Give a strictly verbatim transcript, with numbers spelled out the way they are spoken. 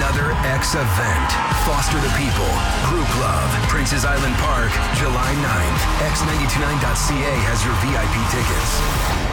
another X event. Foster the People, Group Love, Princess Island Park, July ninth. X nine two nine dot C A has your V I P tickets.